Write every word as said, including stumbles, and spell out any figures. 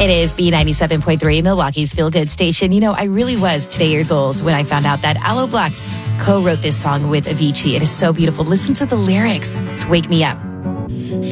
It is B ninety-seven point three, Milwaukee's Feel Good station. You know, I really was today years old when I found out that Aloe Black co-wrote this song with Avicii. It is so beautiful. Listen to the lyrics. It's Wake Me Up.